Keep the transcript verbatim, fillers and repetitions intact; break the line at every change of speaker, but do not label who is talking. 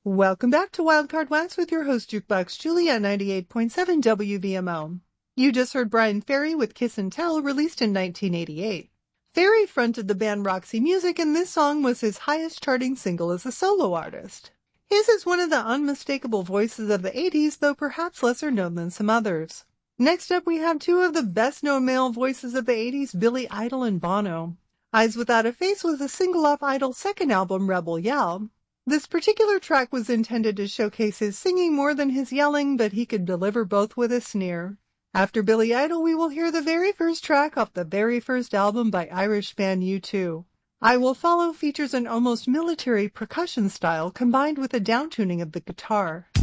Welcome back to Wildcard Wax with your host Jukebox Julie at ninety-eight point seven W V M O. You just heard Bryan Ferry with Kiss and Tell, released in nineteen eighty-eight. Ferry fronted the band Roxy Music, and this song was his highest charting single as a solo artist. His is one of the unmistakable voices of the eighties, though perhaps lesser known than some others. Next up, we have two of the best-known male voices of the eighties, Billy Idol and Bono. Eyes Without a Face was a single off Idol's second album, Rebel Yell. This particular track was intended to showcase his singing more than his yelling, but he could deliver both with a sneer. After Billy Idol, we will hear the very first track off the very first album by Irish band U two. I Will Follow features an almost military percussion style combined with a downtuning of the guitar.